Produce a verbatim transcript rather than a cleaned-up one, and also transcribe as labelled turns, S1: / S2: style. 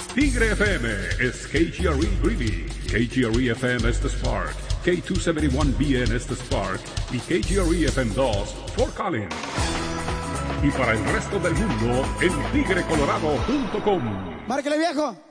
S1: Tigre F M is K G R E Greeley, K G R E F M es The Spark, K doscientos setenta y uno B N es The Spark y K G R E F M dos Fort Collins. Y para el resto del mundo en tigre colorado punto com.
S2: ¡Márquele, viejo!